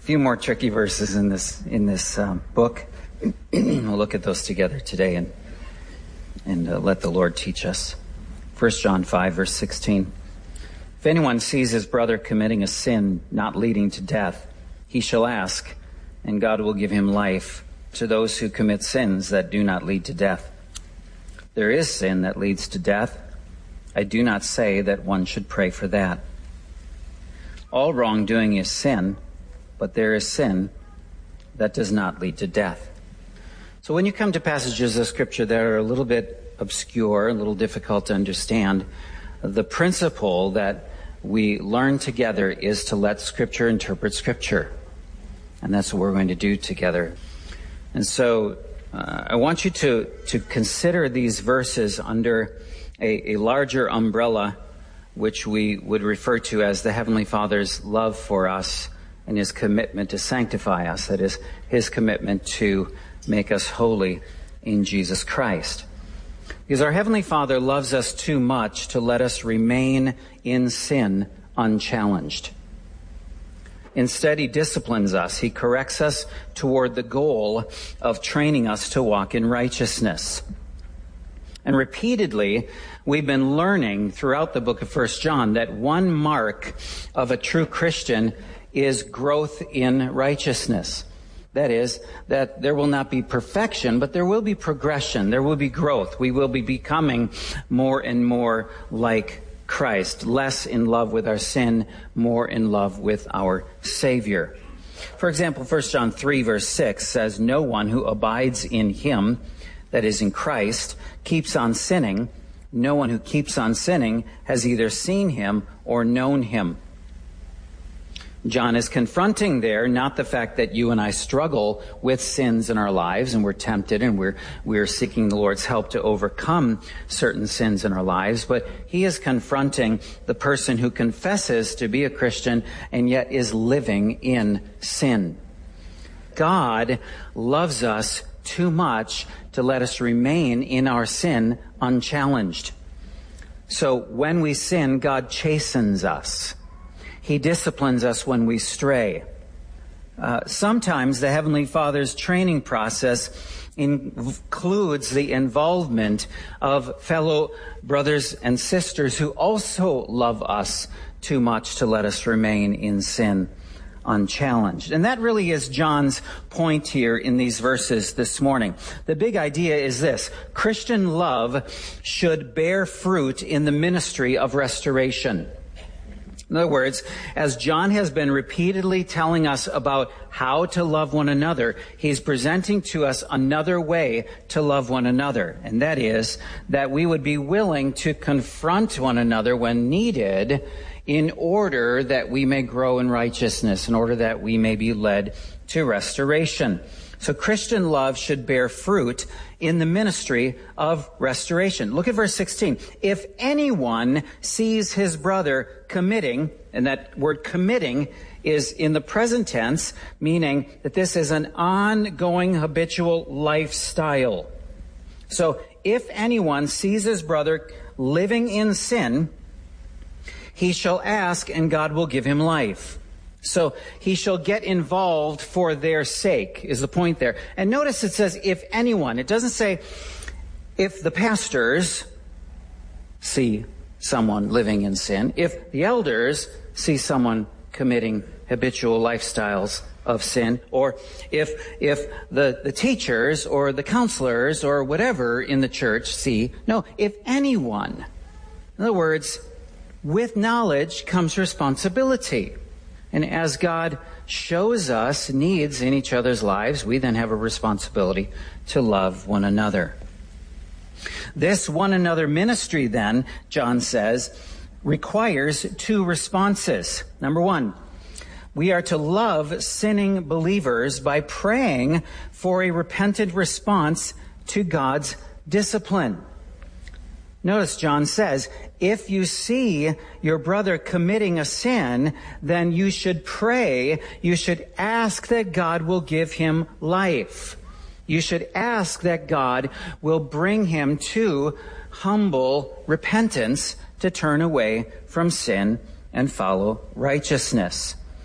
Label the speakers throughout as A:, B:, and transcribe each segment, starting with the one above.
A: few more tricky verses in this book. We'll look at those together today and let the Lord teach us. 1 John 5, verse 16. If anyone sees his brother committing a sin not leading to death, he shall ask, and God will give him life to those who commit sins that do not lead to death. There is sin that leads to death. I do not say that one should pray for that. All wrongdoing is sin, but there is sin that does not lead to death. So when you come to passages of Scripture that are a little bit obscure, a little difficult to understand, the principle that we learn together is to let Scripture interpret Scripture. And that's what we're going to do together. And so I want you to consider these verses under a larger umbrella, which we would refer to as the Heavenly Father's love for us and His commitment to sanctify us. That is, His commitment to make us holy in Jesus Christ. Because our Heavenly Father loves us too much to let us remain in sin unchallenged. Instead, He disciplines us. He corrects us toward the goal of training us to walk in righteousness. And repeatedly, we've been learning throughout the book of 1 John that one mark of a true Christian is growth in righteousness. That is, that there will not be perfection, but there will be progression. There will be growth. We will be becoming more and more like Christ, less in love with our sin, more in love with our Savior. For example, 1 John 3, verse 6 says, "No one who abides in Him, that is in Christ, keeps on sinning. No one who keeps on sinning has either seen Him or known Him." John is confronting there not the fact that you and I struggle with sins in our lives and we're tempted and we're seeking the Lord's help to overcome certain sins in our lives, but he is confronting the person who confesses to be a Christian and yet is living in sin. God loves us too much to let us remain in our sin unchallenged. So when we sin, God chastens us. He disciplines us when we stray. Sometimes the Heavenly Father's training process includes the involvement of fellow brothers and sisters who also love us too much to let us remain in sin unchallenged. And that really is John's point here in these verses this morning. The big idea is this: Christian love should bear fruit in the ministry of restoration. In other words, as John has been repeatedly telling us about how to love one another, he's presenting to us another way to love one another. And that is that we would be willing to confront one another when needed in order that we may grow in righteousness, in order that we may be led to restoration. So Christian love should bear fruit in the ministry of restoration. Look at verse 16. If anyone sees his brother committing, and that word committing is in the present tense, meaning that this is an ongoing habitual lifestyle. So if anyone sees his brother living in sin, he shall ask and God will give him life. So he shall get involved for their sake, is the point there. And notice it says, if anyone. It doesn't say if the pastors see someone living in sin, if the elders see someone committing habitual lifestyles of sin, or if the teachers or the counselors or whatever in the church see. No, if anyone. In other words, with knowledge comes responsibility. And as God shows us needs in each other's lives, we then have a responsibility to love one another. This one another ministry then, John says, requires two responses. Number one, we are to love sinning believers by praying for a repentant response to God's discipline. Notice John says, if you see your brother committing a sin, then you should pray. You should ask that God will give him life. You should ask that God will bring him to humble repentance to turn away from sin and follow righteousness.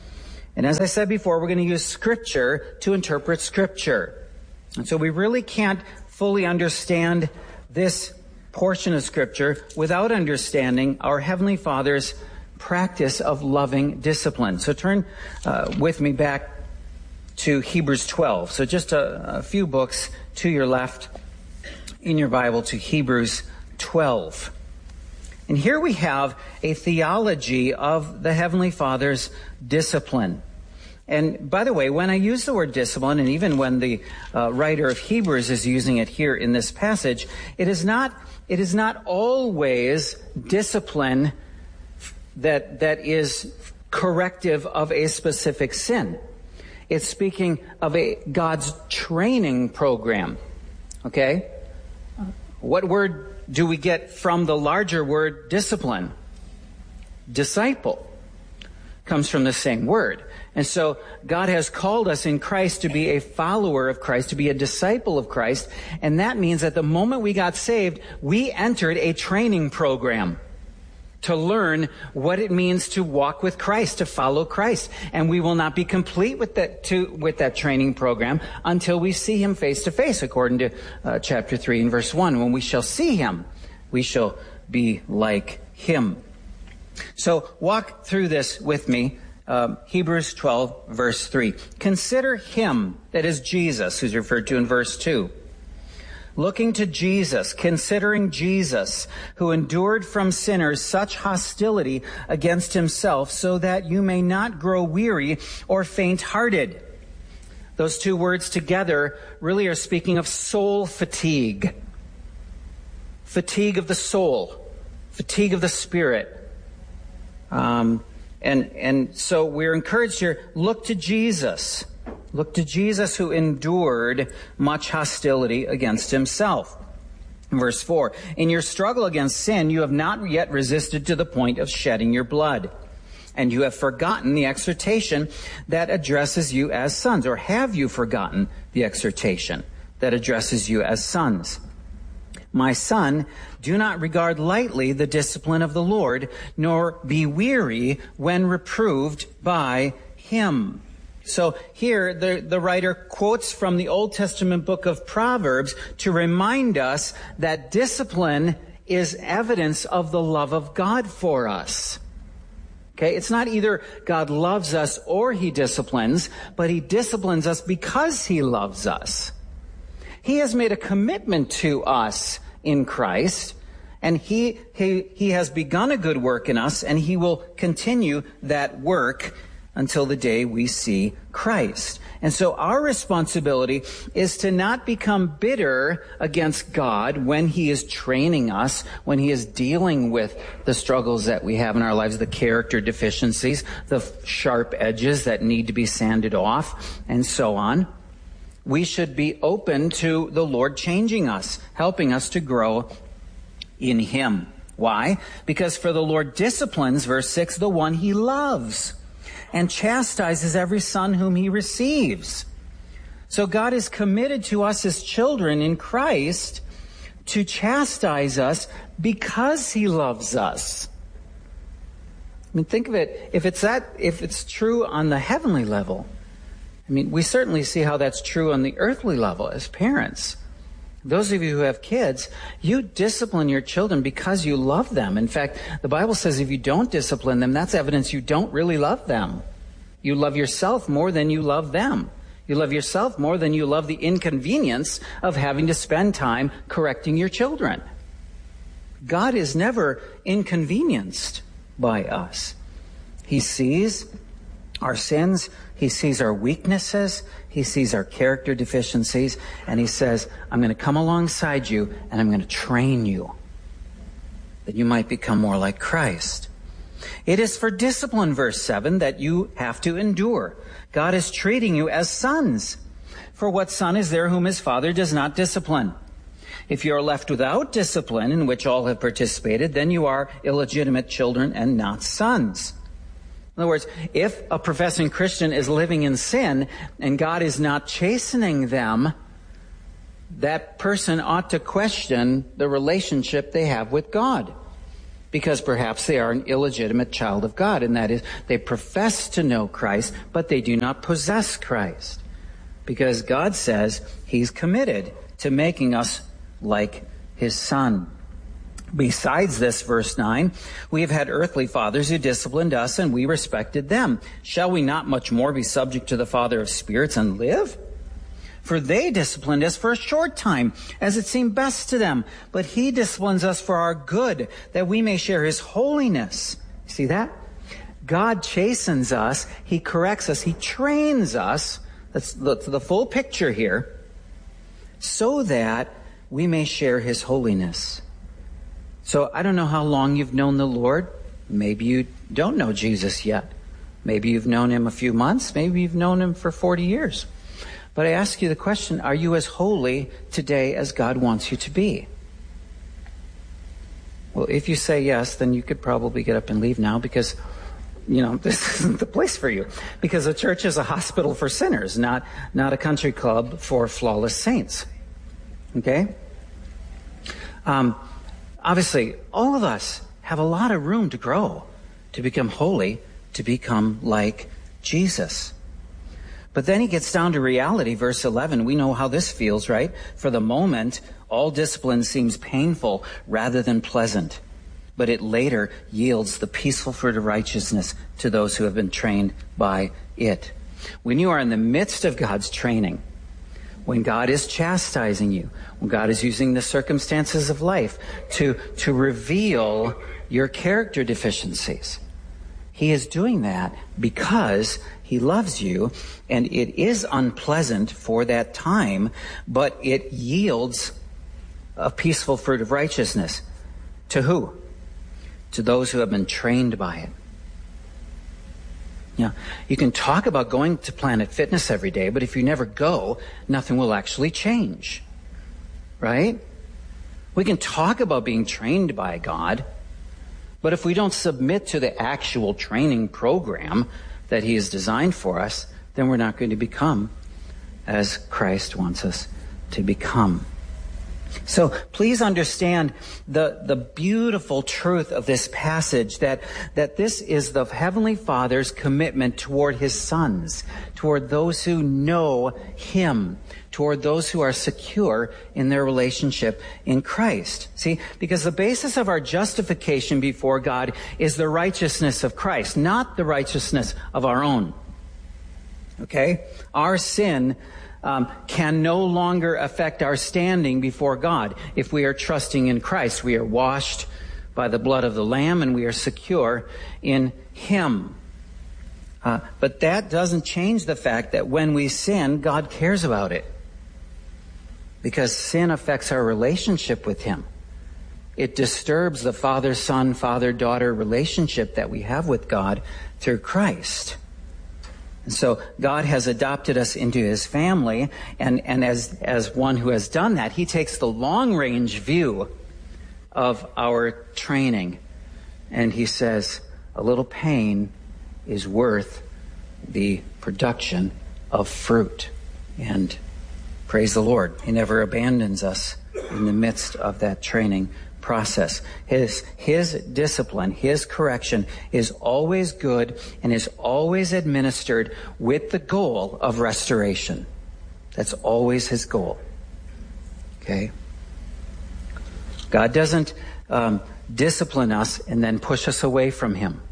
A: And as I said before, we're going to use Scripture to interpret Scripture. And so we really can't fully understand this portion of Scripture without understanding our Heavenly Father's practice of loving discipline. So turn with me back to Hebrews 12. So just a few books to your left in your Bible to Hebrews 12. And here we have a theology of the Heavenly Father's discipline. And by the way, when I use the word discipline, and even when the writer of Hebrews is using it here in this passage, it is not always discipline that is corrective of a specific sin. It's speaking of God's training program. Okay? What word do we get from the larger word discipline? Disciple comes from the same word. And so God has called us in Christ to be a follower of Christ, to be a disciple of Christ. And that means that the moment we got saved, we entered a training program to learn what it means to walk with Christ, to follow Christ. And we will not be complete with that training program until we see Him face to face, according to chapter 3 and verse 1. When we shall see Him, we shall be like Him. So walk through this with me. Hebrews 12, verse 3. Consider Him, that is Jesus, who's referred to in verse 2. Looking to Jesus, considering Jesus, who endured from sinners such hostility against Himself, so that you may not grow weary or faint-hearted. Those two words together really are speaking of soul fatigue. Fatigue of the soul. Fatigue of the spirit. And so we're encouraged here, look to Jesus. Look to Jesus who endured much hostility against Himself. Verse 4, in your struggle against sin, you have not yet resisted to the point of shedding your blood. And you have forgotten the exhortation that addresses you as sons. Or have you forgotten the exhortation that addresses you as sons? My son, do not regard lightly the discipline of the Lord, nor be weary when reproved by Him. So here, the writer quotes from the Old Testament book of Proverbs to remind us that discipline is evidence of the love of God for us. Okay, it's not either God loves us or He disciplines, but He disciplines us because He loves us. He has made a commitment to us in Christ, and He has begun a good work in us, and He will continue that work until the day we see Christ. And so our responsibility is to not become bitter against God when He is training us, when He is dealing with the struggles that we have in our lives, the character deficiencies, the sharp edges that need to be sanded off, and so on. We should be open to the Lord changing us, helping us to grow in Him. Why? Because for the Lord disciplines, verse 6, the one He loves, and chastises every son whom He receives. So God is committed to us as children in Christ to chastise us because He loves us. I mean, think of it, if it's true on the heavenly level, I mean, we certainly see how that's true on the earthly level as parents. Those of you who have kids, you discipline your children because you love them. In fact, the Bible says if you don't discipline them, that's evidence you don't really love them. You love yourself more than you love them. You love yourself more than you love the inconvenience of having to spend time correcting your children. God is never inconvenienced by us. He sees our sins, He sees our weaknesses, He sees our character deficiencies, and He says, I'm going to come alongside you and I'm going to train you that you might become more like Christ. It is for discipline, verse 7, that you have to endure. God is treating you as sons. For what son is there whom his father does not discipline? If you are left without discipline, in which all have participated, then you are illegitimate children and not sons. In other words, if a professing Christian is living in sin and God is not chastening them, that person ought to question the relationship they have with God. because perhaps they are an illegitimate child of God, and that is, they profess to know Christ, but they do not possess Christ. Because God says He's committed to making us like His Son. Besides this, verse 9, we have had earthly fathers who disciplined us, and we respected them. Shall we not much more be subject to the Father of spirits and live? For they disciplined us for a short time, as it seemed best to them. But He disciplines us for our good, that we may share His holiness. See that? God chastens us, He corrects us, He trains us. That's the full picture here. So that we may share His holiness. So I don't know how long you've known the Lord. Maybe you don't know Jesus yet. Maybe you've known Him a few months. Maybe you've known Him for 40 years. But I ask you the question, are you as holy today as God wants you to be? Well, if you say yes, then you could probably get up and leave now, because, this isn't the place for you. Because a church is a hospital for sinners, not a country club for flawless saints. Okay? Obviously, all of us have a lot of room to grow, to become holy, to become like Jesus. But then he gets down to reality, verse 11. We know how this feels, right? For the moment, all discipline seems painful rather than pleasant, but it later yields the peaceful fruit of righteousness to those who have been trained by it. When you are in the midst of God's training, when God is chastising you, when God is using the circumstances of life to reveal your character deficiencies, He is doing that because He loves you, and it is unpleasant for that time, but it yields a peaceful fruit of righteousness. To who? To those who have been trained by it. You can talk about going to Planet Fitness every day, but if you never go, nothing will actually change. Right? We can talk about being trained by God, but if we don't submit to the actual training program that He has designed for us, then we're not going to become as Christ wants us to become. So please understand the beautiful truth of this passage, that this is the Heavenly Father's commitment toward His sons, toward those who know Him, toward those who are secure in their relationship in Christ. See, because the basis of our justification before God is the righteousness of Christ, not the righteousness of our own. Okay? Our sin can no longer affect our standing before God. If we are trusting in Christ, we are washed by the blood of the Lamb, and we are secure in Him. But that doesn't change the fact that when we sin, God cares about it. Because sin affects our relationship with Him. It disturbs the father-son, father-daughter relationship that we have with God through Christ. And so God has adopted us into His family, and as one who has done that, He takes the long-range view of our training, and He says, a little pain is worth the production of fruit. And praise the Lord, He never abandons us in the midst of that training process. His discipline, His correction is always good and is always administered with the goal of restoration. That's always His goal. Okay? God doesn't discipline us and then push us away from Him.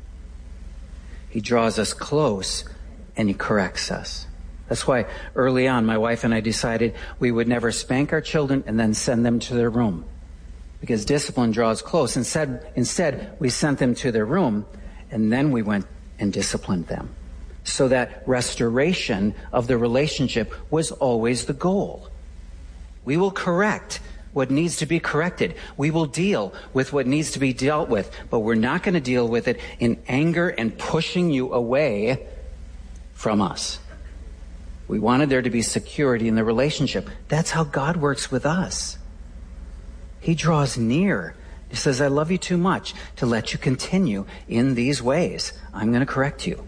A: He draws us close and He corrects us. That's why early on my wife and I decided we would never spank our children and then send them to their room. Because discipline draws close. Instead, we sent them to their room, and then we went and disciplined them. So that restoration of the relationship was always the goal. We will correct what needs to be corrected. We will deal with what needs to be dealt with, but we're not going to deal with it in anger and pushing you away from us. We wanted there to be security in the relationship. That's how God works with us. He draws near. He says, I love you too much to let you continue in these ways. I'm going to correct you.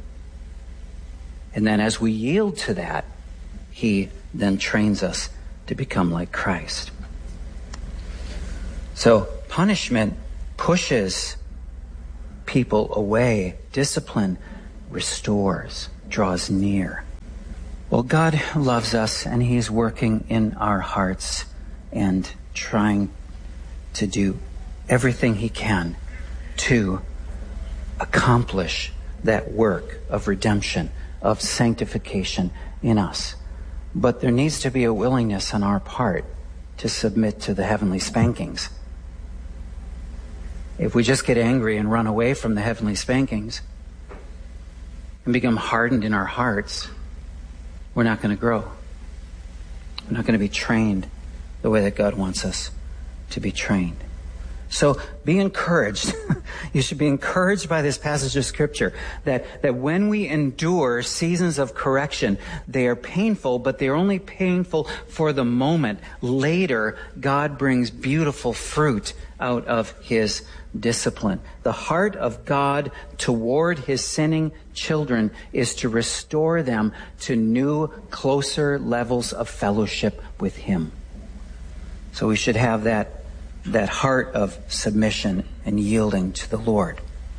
A: And then as we yield to that, He then trains us to become like Christ. So punishment pushes people away. Discipline restores, draws near. Well, God loves us, and He's working in our hearts and trying to do everything He can to accomplish that work of redemption, of sanctification in us. But there needs to be a willingness on our part to submit to the heavenly spankings. If we just get angry and run away from the heavenly spankings and become hardened in our hearts, we're not going to grow. We're not going to be trained the way that God wants us to be trained. So be encouraged. You should be encouraged by this passage of Scripture that when we endure seasons of correction, they are painful, but they are only painful for the moment. Later, God brings beautiful fruit out of His discipline. The heart of God toward His sinning children is to restore them to new, closer levels of fellowship with Him. So we should have that heart of submission and yielding to the Lord.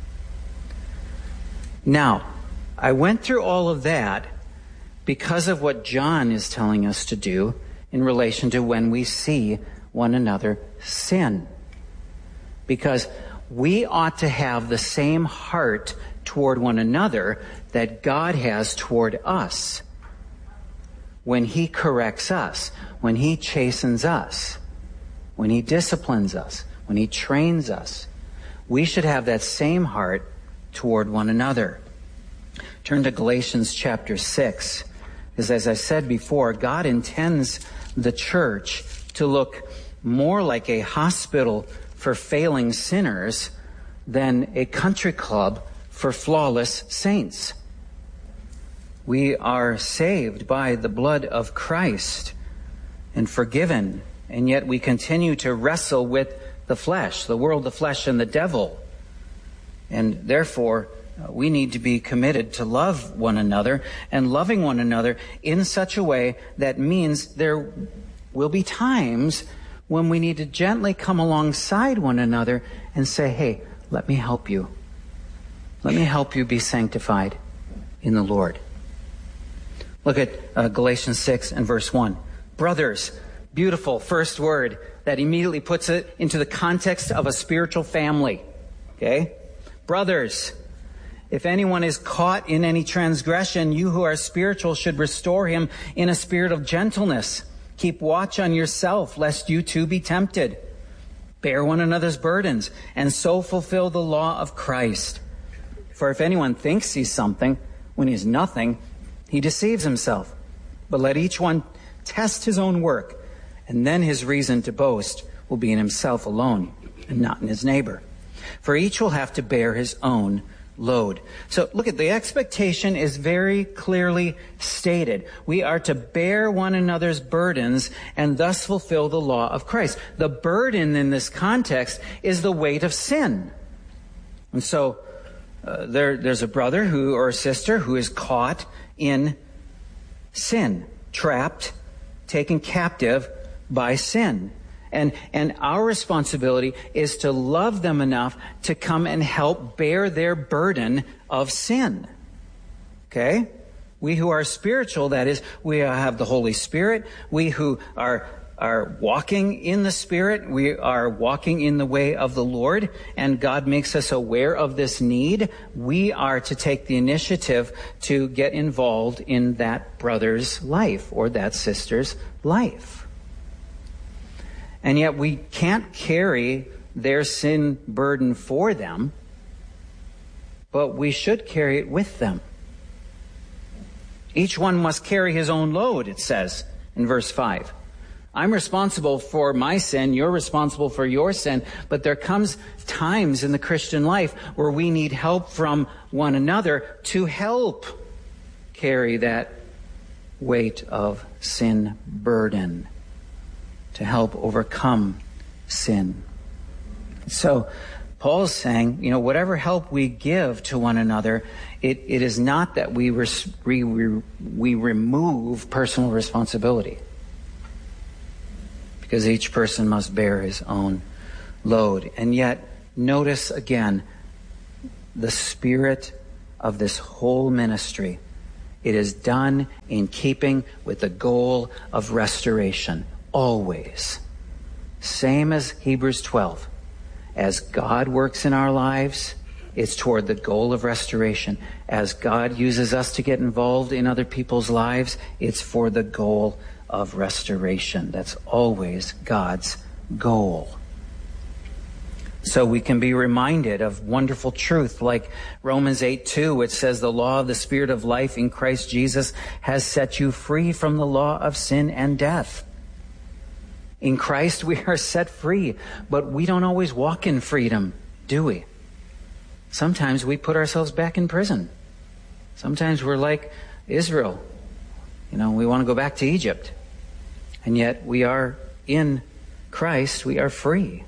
A: Now, I went through all of that because of what John is telling us to do in relation to when we see one another sin. Because we ought to have the same heart toward one another that God has toward us when He corrects us, when He chastens us, when He disciplines us, when He trains us. We should have that same heart toward one another. Turn to Galatians chapter 6. Because as I said before, God intends the church to look more like a hospital for failing sinners than a country club for flawless saints. We are saved by the blood of Christ and forgiven, and yet we continue to wrestle with the flesh, the world, the flesh, and the devil. And therefore, we need to be committed to love one another and loving one another in such a way that means there will be times when we need to gently come alongside one another and say, hey, let me help you. Let me help you be sanctified in the Lord. Look at Galatians 6 and verse 1. Brothers, beautiful first word that immediately puts it into the context of a spiritual family. Okay? Brothers, if anyone is caught in any transgression, you who are spiritual should restore him in a spirit of gentleness. Keep watch on yourself, lest you too be tempted. Bear one another's burdens, and so fulfill the law of Christ. For if anyone thinks he's something, when he's nothing, he deceives himself. But let each one test his own work, and then his reason to boast will be in himself alone, and not in his neighbor. For each will have to bear his own load. So look at the expectation is very clearly stated. We are to bear one another's burdens and thus fulfill the law of Christ. The burden in this context is the weight of sin. And so there's a brother or a sister who is caught in sin, trapped, taken captive by sin. And our responsibility is to love them enough to come and help bear their burden of sin. Okay? We who are spiritual, that is, we have the Holy Spirit. We who are walking in the Spirit, we are walking in the way of the Lord, and God makes us aware of this need. We are to take the initiative to get involved in that brother's life or that sister's life. And yet we can't carry their sin burden for them, but we should carry it with them. Each one must carry his own load, it says in verse 5. I'm responsible for my sin, you're responsible for your sin, but there comes times in the Christian life where we need help from one another to help carry that weight of sin burden, to help overcome sin. So Paul's saying, whatever help we give to one another, it is not that we remove personal responsibility, because each person must bear his own load. And yet, notice again, the spirit of this whole ministry. It is done in keeping with the goal of restoration, always. Same as Hebrews 12. As God works in our lives, it's toward the goal of restoration. As God uses us to get involved in other people's lives, it's for the goal of restoration. That's always God's goal. So we can be reminded of wonderful truth like Romans 8:2, which says the law of the Spirit of life in Christ Jesus has set you free from the law of sin and death. In Christ we are set free, but we don't always walk in freedom, do we? Sometimes we put ourselves back in prison. Sometimes we're like Israel. We want to go back to Egypt. And yet we are in Christ, we are free.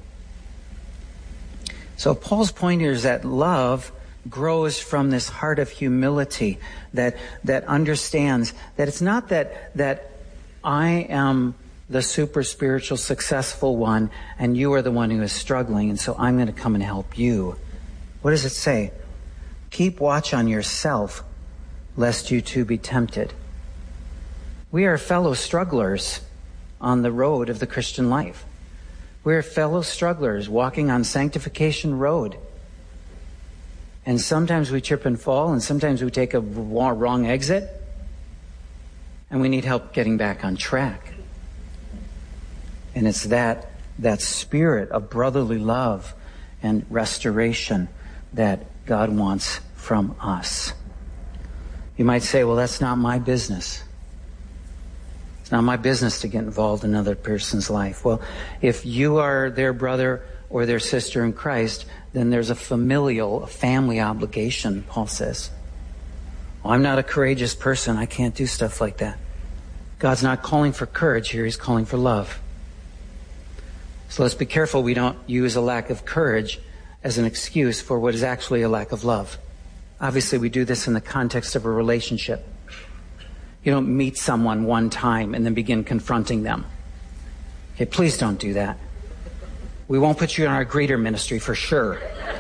A: So Paul's point here is that love grows from this heart of humility that understands that it's not that I am the super spiritual successful one and you are the one who is struggling, and so I'm going to come and help you. What does it say? Keep watch on yourself, lest you too be tempted. We are fellow strugglers on the road of the Christian life. We're fellow strugglers walking on sanctification road. And sometimes we trip and fall, and sometimes we take a wrong exit, and we need help getting back on track. And it's that spirit of brotherly love and restoration that God wants from us. You might say, well, that's not my business. It's not my business to get involved in another person's life. Well, if you are their brother or their sister in Christ, then there's a family obligation, Paul says. Well, I'm not a courageous person. I can't do stuff like that. God's not calling for courage here. He's calling for love. So let's be careful we don't use a lack of courage as an excuse for what is actually a lack of love. Obviously, we do this in the context of a relationship. You don't meet someone one time and then begin confronting them. Okay, please don't do that. We won't put you in our greeter ministry for sure.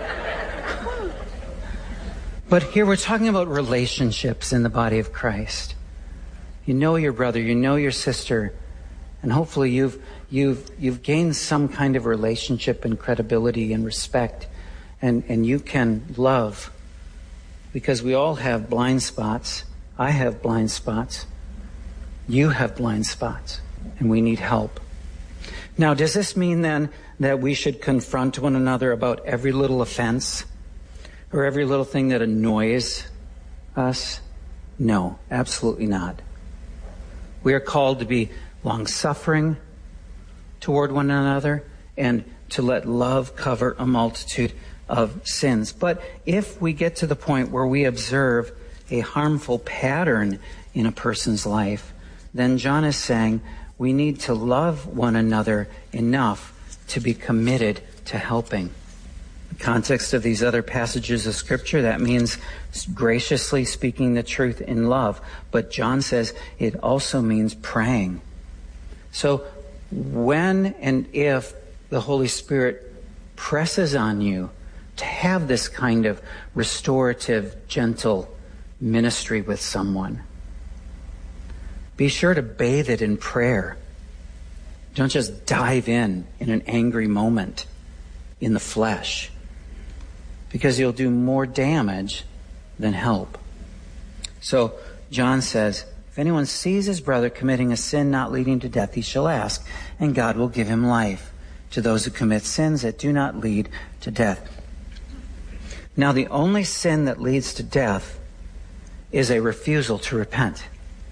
A: But here we're talking about relationships in the body of Christ. You know your brother, you know your sister, and hopefully you've gained some kind of relationship and credibility and respect, and you can love, because we all have blind spots. I have blind spots. You have blind spots, and we need help. Now, does this mean then that we should confront one another about every little offense or every little thing that annoys us? No, absolutely not. We are called to be long-suffering toward one another and to let love cover a multitude of sins. But if we get to the point where we observe a harmful pattern in a person's life, then John is saying we need to love one another enough to be committed to helping. In the context of these other passages of Scripture, that means graciously speaking the truth in love. But John says it also means praying. So when and if the Holy Spirit presses on you to have this kind of restorative, gentle ministry with someone, be sure to bathe it in prayer. Don't just dive in an angry moment in the flesh, because you'll do more damage than help. So John says, if anyone sees his brother committing a sin not leading to death, he shall ask, and God will give him life to those who commit sins that do not lead to death. Now, the only sin that leads to death is a refusal to repent.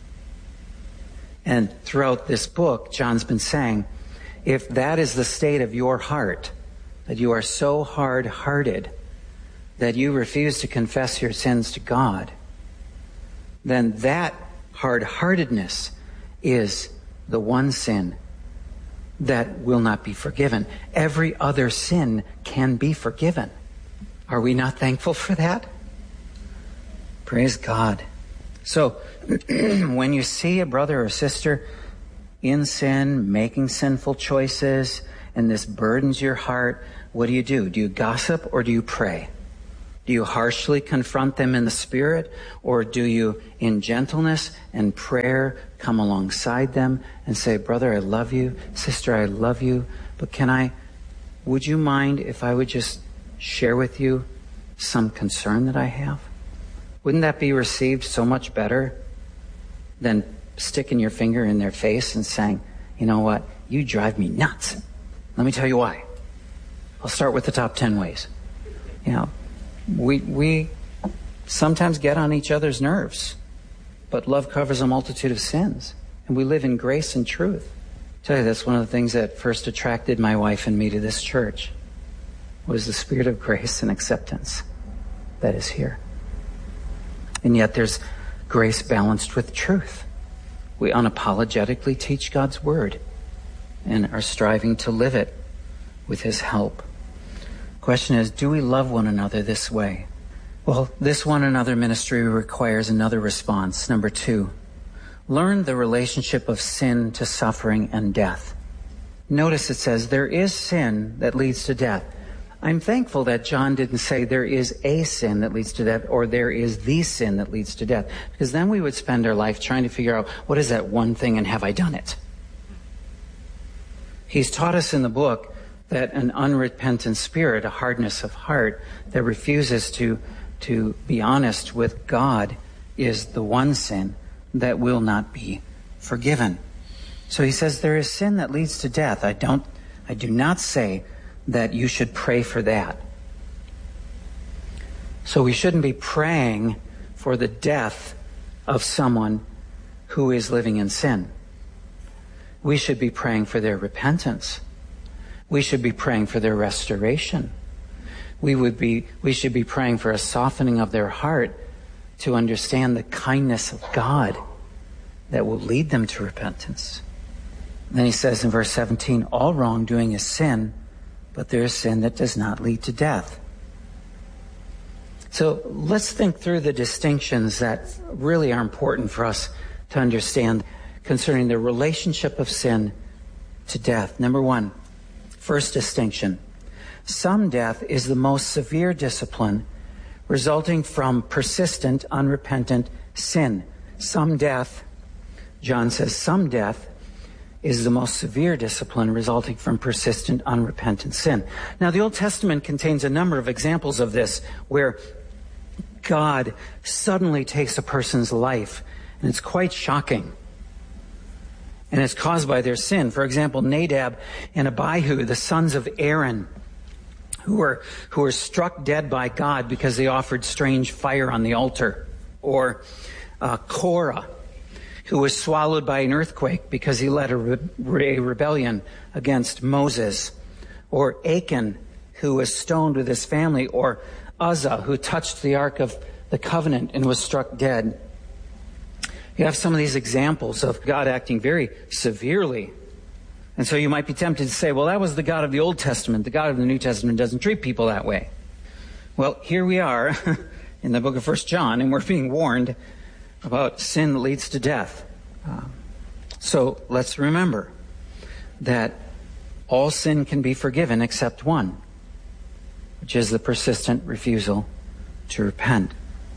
A: And throughout this book, John's been saying, if that is the state of your heart, that you are so hard-hearted that you refuse to confess your sins to God, then that hard-heartedness is the one sin that will not be forgiven. Every other sin can be forgiven. Are we not thankful for that? Praise God. So, when you see a brother or sister in sin, making sinful choices, and this burdens your heart, what do? Do you gossip or do you pray? Do you harshly confront them in the Spirit, or do you, in gentleness and prayer, come alongside them and say, brother, I love you, sister, I love you, but would you mind if I would just share with you some concern that I have? Wouldn't that be received so much better than sticking your finger in their face and saying, you know what, you drive me nuts. Let me tell you why. I'll start with the top 10 ways. We sometimes get on each other's nerves, but love covers a multitude of sins, and we live in grace and truth. I tell you, that's one of the things that first attracted my wife and me to this church, was the spirit of grace and acceptance that is here. And yet there's grace balanced with truth. We unapologetically teach God's word and are striving to live it with His help. Question is, do we love one another this way? Well, this one another ministry requires another response. Number 2, learn the relationship of sin to suffering and death. Notice it says there is sin that leads to death. I'm thankful that John didn't say there is a sin that leads to death or there is the sin that leads to death, because then we would spend our life trying to figure out what is that one thing and have I done it? He's taught us in the book that an unrepentant spirit, a hardness of heart that refuses to be honest with God, is the one sin that will not be forgiven. So he says there is sin that leads to death. I do not say that you should pray for that. So we shouldn't be praying for the death of someone who is living in sin. We should be praying for their repentance. We should be praying for their restoration. We should be praying for a softening of their heart to understand the kindness of God that will lead them to repentance. Then he says in verse 17, all wrongdoing is sin, but there is sin that does not lead to death. So let's think through the distinctions that really are important for us to understand concerning the relationship of sin to death. Number 1, first distinction. Some death is the most severe discipline resulting from persistent, unrepentant sin. Some death, John says, some death is the most severe discipline resulting from persistent, unrepentant sin. Now, the Old Testament contains a number of examples of this where God suddenly takes a person's life, and it's quite shocking. And it's caused by their sin. For example, Nadab and Abihu, the sons of Aaron, who were struck dead by God because they offered strange fire on the altar. Or Korah, who was swallowed by an earthquake because he led a rebellion against Moses. Or Achan, who was stoned with his family. Or Uzzah, who touched the Ark of the Covenant and was struck dead. You have some of these examples of God acting very severely. And so you might be tempted to say, well, that was the God of the Old Testament. The God of the New Testament doesn't treat people that way. Well, here we are in the book of 1 John, and we're being warned about sin that leads to death. So let's remember that all sin can be forgiven except one, which is the persistent refusal to repent.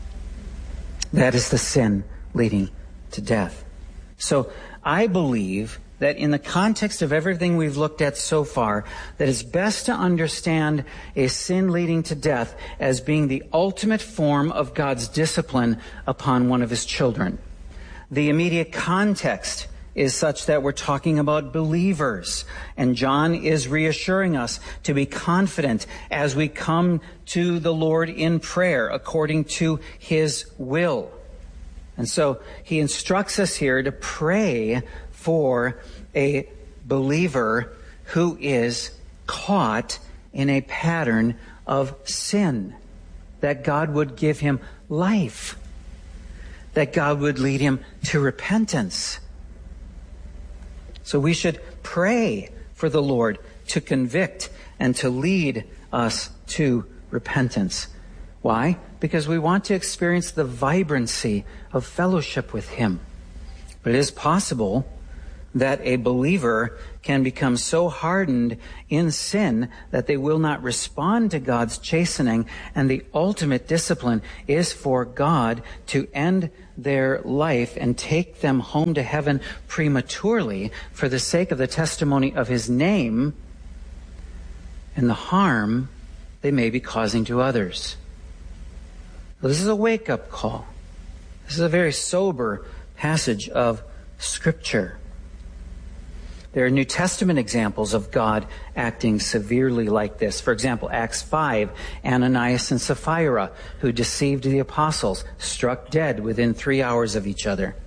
A: That is the sin leading to death. So I believe that in the context of everything we've looked at so far, that it's best to understand a sin leading to death as being the ultimate form of God's discipline upon one of His children. The immediate context is such that we're talking about believers, and John is reassuring us to be confident as we come to the Lord in prayer according to His will. And so he instructs us here to pray for a believer who is caught in a pattern of sin, that God would give him life, that God would lead him to repentance. So we should pray for the Lord to convict and to lead us to repentance. Why? Because we want to experience the vibrancy of fellowship with Him. But it is possible that a believer can become so hardened in sin that they will not respond to God's chastening, and the ultimate discipline is for God to end their life and take them home to heaven prematurely for the sake of the testimony of his name and the harm they may be causing to others. So this is a wake-up call. This is a very sober passage of Scripture. There are New Testament examples of God acting severely like this. For example, Acts 5, Ananias and Sapphira, who deceived the apostles, struck dead within 3 hours of each other.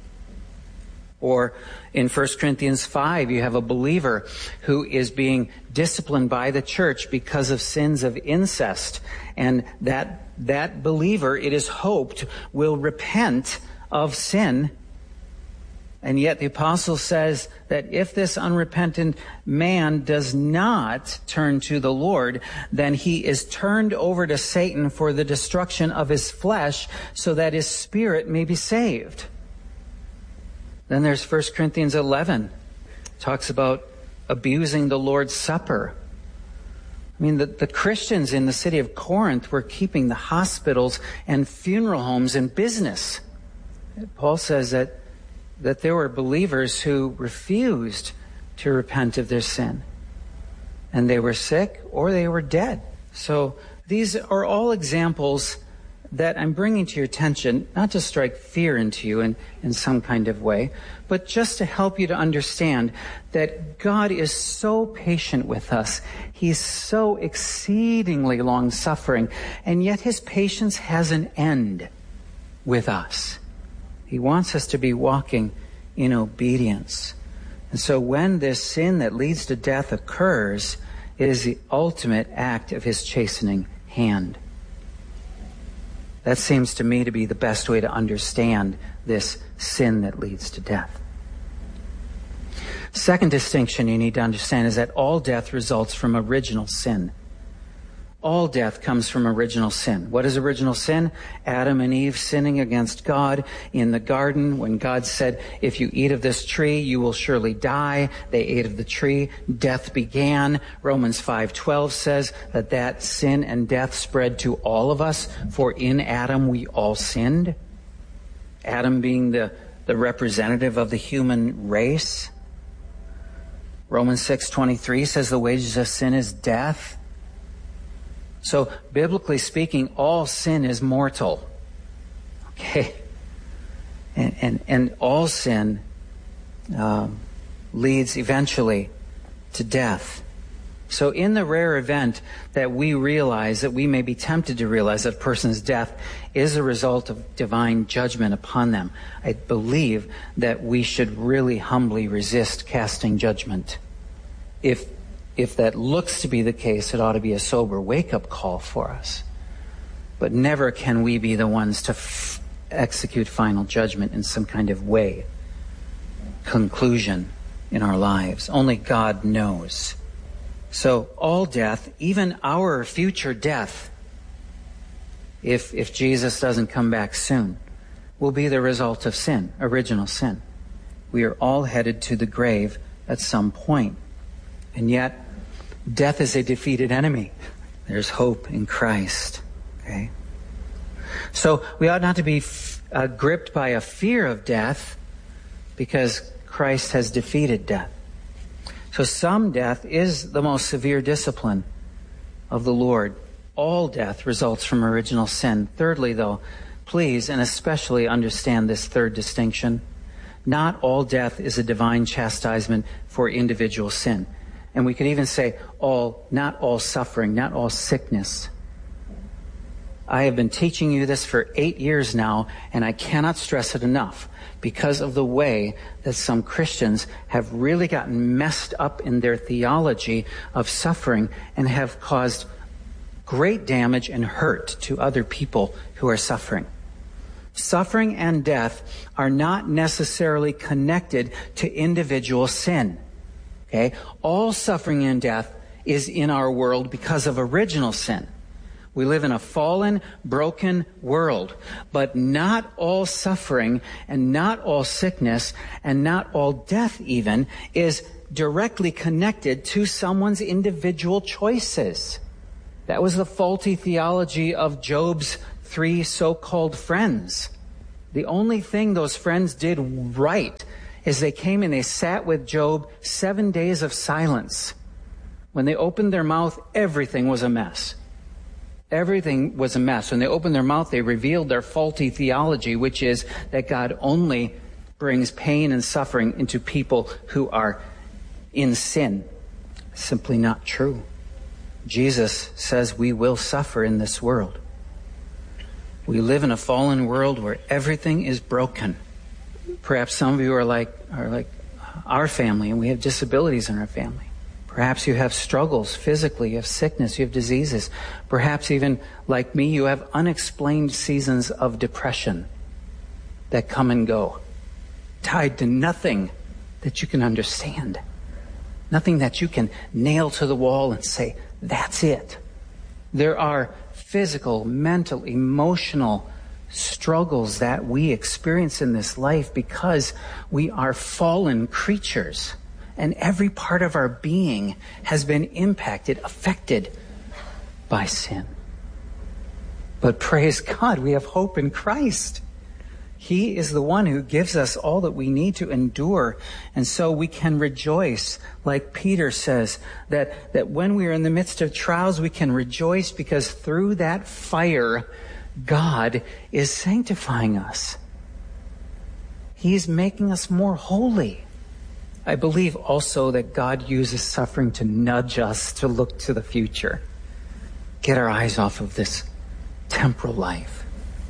A: Or in 1 Corinthians 5, you have a believer who is being disciplined by the church because of sins of incest. And that believer, it is hoped, will repent of sin. And yet the apostle says that if this unrepentant man does not turn to the Lord, then he is turned over to Satan for the destruction of his flesh so that his spirit may be saved. Then there's 1 Corinthians 11. Talks about abusing the Lord's Supper. I mean, the Christians in the city of Corinth were keeping the hospitals and funeral homes in business. Paul says that there were believers who refused to repent of their sin. And they were sick or they were dead. So these are all examples that I'm bringing to your attention, not to strike fear into you in some kind of way, but just to help you to understand that God is so patient with us. He's so exceedingly long-suffering, and yet his patience has an end with us. He wants us to be walking in obedience. And so when this sin that leads to death occurs, it is the ultimate act of his chastening hand. That seems to me to be the best way to understand this sin that leads to death. Second distinction you need to understand is that all death results from original sin. All death comes from original sin. What is original sin? Adam and Eve sinning against God in the garden when God said, if you eat of this tree, you will surely die. They ate of the tree. Death began. Romans 5:12 says that sin and death spread to all of us, for in Adam we all sinned. Adam being the representative of the human race. Romans 6:23 says the wages of sin is death. So, biblically speaking, all sin is mortal. Okay? And all sin leads eventually to death. So in the rare event that we realize, that we may be tempted to realize that a person's death is a result of divine judgment upon them, I believe that we should really humbly resist casting judgment. If that looks to be the case, it ought to be a sober wake-up call for us. But never can we be the ones to execute final judgment in some kind of way, conclusion in our lives. Only God knows. So all death, even our future death, if Jesus doesn't come back soon, will be the result of sin, original sin. We are all headed to the grave at some point. And yet, death is a defeated enemy. There's hope in Christ. Okay? So we ought not to be gripped by a fear of death, because Christ has defeated death. So some death is the most severe discipline of the Lord. All death results from original sin. Thirdly, though, please and especially understand this third distinction. Not all death is a divine chastisement for individual sin. And we could even say not all suffering, not all sickness. I have been teaching you this for 8 years now, and I cannot stress it enough because of the way that some Christians have really gotten messed up in their theology of suffering and have caused great damage and hurt to other people who are suffering. Suffering and death are not necessarily connected to individual sin. Okay? All suffering and death is in our world because of original sin. We live in a fallen, broken world, but not all suffering and not all sickness and not all death even is directly connected to someone's individual choices. That was the faulty theology of Job's 3 so-called friends. The only thing those friends did right is they came and they sat with Job 7 days of silence. When they opened their mouth, everything was a mess. Everything was a mess. When they opened their mouth, they revealed their faulty theology, which is that God only brings pain and suffering into people who are in sin. Simply not true. Jesus says we will suffer in this world. We live in a fallen world where everything is broken. Perhaps some of you are like our family, and we have disabilities in our family. Perhaps you have struggles physically, you have sickness, you have diseases. Perhaps even like me, you have unexplained seasons of depression that come and go, tied to nothing that you can understand, nothing that you can nail to the wall and say, that's it. There are physical, mental, emotional struggles that we experience in this life because we are fallen creatures. And every part of our being has been impacted, affected by sin. But praise God, we have hope in Christ. He is the one who gives us all that we need to endure. And so we can rejoice, like Peter says, that when we are in the midst of trials, we can rejoice because through that fire, God is sanctifying us. He's making us more holy. I believe also that God uses suffering to nudge us to look to the future. Get our eyes off of this temporal life.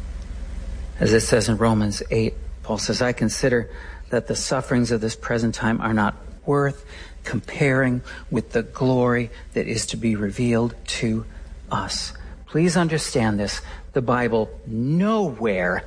A: As it says in Romans 8, Paul says, I consider that the sufferings of this present time are not worth comparing with the glory that is to be revealed to us. Please understand this. The Bible nowhere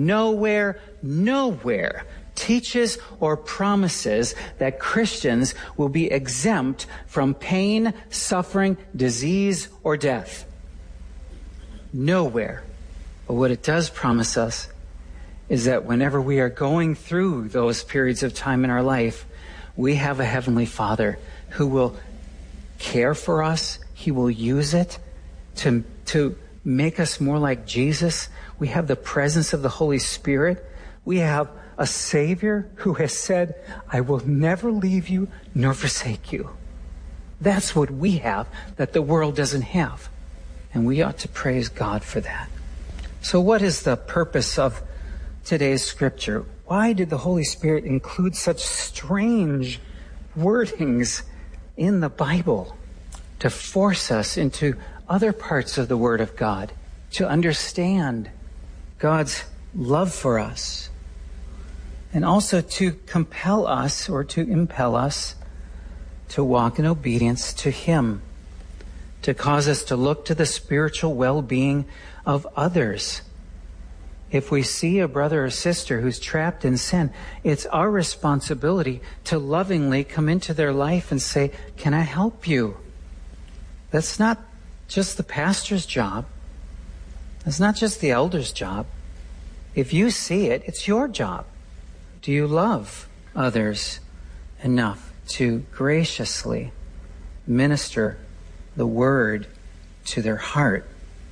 A: teaches or promises that Christians will be exempt from pain, suffering, disease, or death. Nowhere. But what it does promise us is that whenever we are going through those periods of time in our life, we have a Heavenly Father who will care for us. He will use it to make us more like Jesus. We have the presence of the Holy Spirit. We have a Savior who has said, I will never leave you nor forsake you. That's what we have that the world doesn't have. And we ought to praise God for that. So what is the purpose of today's scripture? Why did the Holy Spirit include such strange wordings in the Bible to force us into other parts of the Word of God, to understand God's love for us, and also to compel us or to impel us to walk in obedience to Him, to cause us to look to the spiritual well-being of others. If we see a brother or sister who's trapped in sin, it's our responsibility to lovingly come into their life and say, can I help you? That's not just the pastor's job. That's not just the elder's job. If you see it, it's your job. Do you love others enough to graciously minister the word to their heart?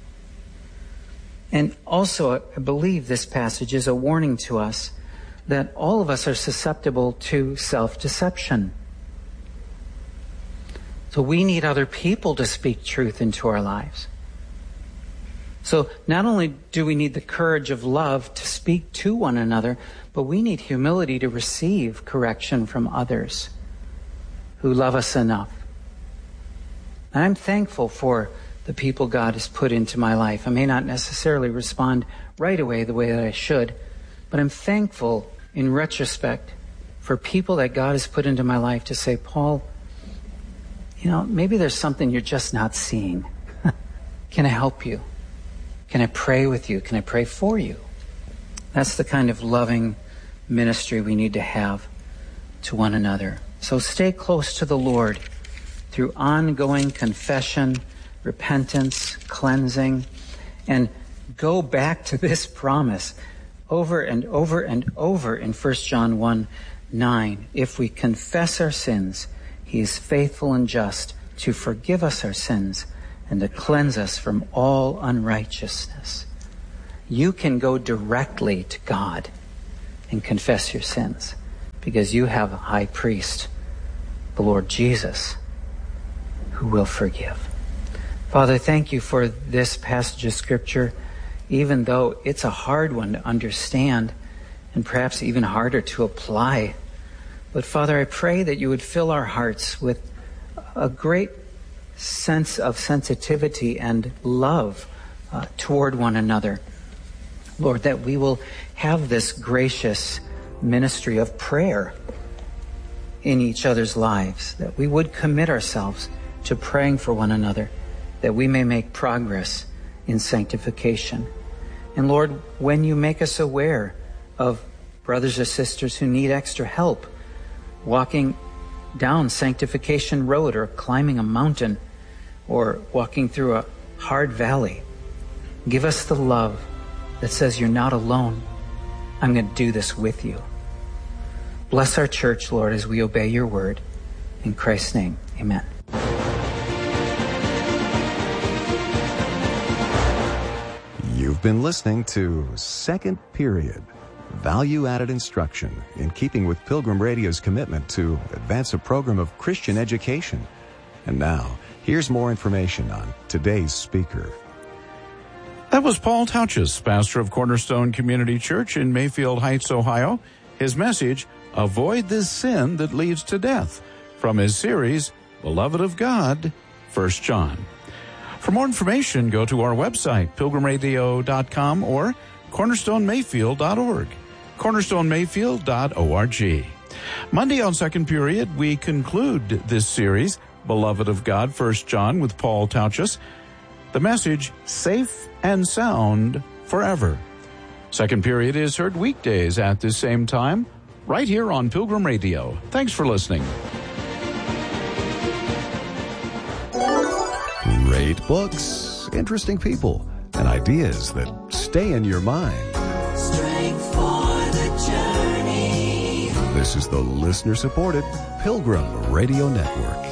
A: And also, I believe this passage is a warning to us that all of us are susceptible to self-deception. So we need other people to speak truth into our lives. So not only do we need the courage of love to speak to one another, but we need humility to receive correction from others who love us enough. And I'm thankful for the people God has put into my life. I may not necessarily respond right away the way that I should, but I'm thankful in retrospect for people that God has put into my life to say, Paul, maybe there's something you're just not seeing. Can I help you? Can I pray with you? Can I pray for you? That's the kind of loving ministry we need to have to one another. So stay close to the Lord through ongoing confession, repentance, cleansing, and go back to this promise over and over and over in 1 John 1:9. If we confess our sins, he is faithful and just to forgive us our sins and to cleanse us from all unrighteousness. You can go directly to God and confess your sins because you have a high priest, the Lord Jesus, who will forgive. Father, thank you for this passage of Scripture, even though it's a hard one to understand and perhaps even harder to apply. But Father, I pray that you would fill our hearts with a great sense of sensitivity and love toward one another. Lord, that we will have this gracious ministry of prayer in each other's lives, that we would commit ourselves to praying for one another, that we may make progress in sanctification. And Lord, when you make us aware of brothers or sisters who need extra help walking down sanctification road or climbing a mountain or walking through a hard valley, give us the love that says you're not alone. I'm going to do this with you. Bless our church, Lord, as we obey your word. In Christ's name, amen.
B: You've been listening to Second Period, value-added instruction in keeping with Pilgrim Radio's commitment to advance a program of Christian education. And now, here's more information on today's speaker.
C: That was Paul Tauchus, pastor of Cornerstone Community Church in Mayfield Heights, Ohio. His message, Avoid the Sin That Leads to Death, from his series, Beloved of God, 1 John. For more information, go to our website, pilgrimradio.com or cornerstonemayfield.org, cornerstonemayfield.org. Monday on Second Period, we conclude this series, Beloved of God, 1 John, with Paul Tauchus. The message, Safe and Sound Forever. Second Period is heard weekdays at this same time, right here on Pilgrim Radio. Thanks for listening.
B: Great books, interesting people, and ideas that stay in your mind.
D: Strength for the journey.
B: This is the listener-supported Pilgrim Radio Network.